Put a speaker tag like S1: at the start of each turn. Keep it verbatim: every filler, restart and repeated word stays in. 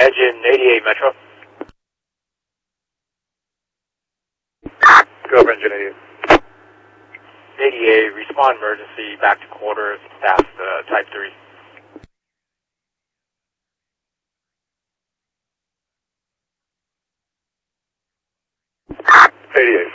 S1: Engine eighty-eight Metro.
S2: Go over engine eighty-eight.
S1: eighty-eight, respond emergency, back to quarters, past uh, type three.
S2: eighty-eight.